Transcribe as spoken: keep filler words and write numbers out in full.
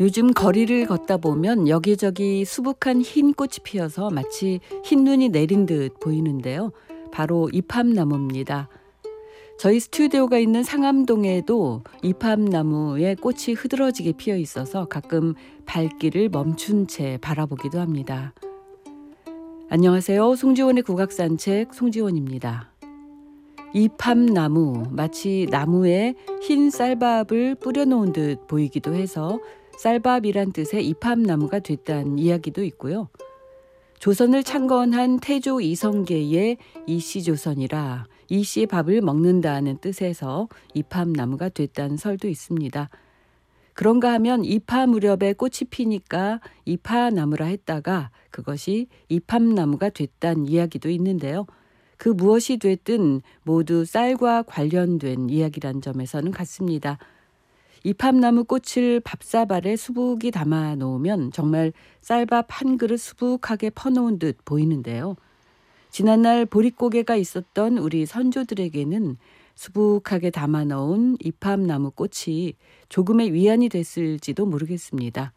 요즘 거리를 걷다 보면 여기저기 수북한 흰 꽃이 피어서 마치 흰눈이 내린 듯 보이는데요. 바로 이팝나무입니다. 저희 스튜디오가 있는 상암동에도 이팝나무에 꽃이 흐드러지게 피어 있어서 가끔 발길을 멈춘 채 바라보기도 합니다. 안녕하세요. 송지원의 국악산책 송지원입니다. 이팝나무, 마치 나무에 흰 쌀밥을 뿌려놓은 듯 보이기도 해서 쌀밥이란 뜻의 이팝나무가 됐다는 이야기도 있고요. 조선을 창건한 태조 이성계의 이씨조선이라 이씨의 밥을 먹는다는 뜻에서 이팝나무가 됐다는 설도 있습니다. 그런가 하면 이파 무렵에 꽃이 피니까 이파나무라 했다가 그것이 이팝나무가 됐다는 이야기도 있는데요. 그 무엇이 됐든 모두 쌀과 관련된 이야기란 점에서는 같습니다. 이팝나무 꽃을 밥사발에 수북이 담아 놓으면 정말 쌀밥 한 그릇 수북하게 퍼놓은 듯 보이는데요. 지난날 보릿고개가 있었던 우리 선조들에게는 수북하게 담아 놓은 이팝나무 꽃이 조금의 위안이 됐을지도 모르겠습니다.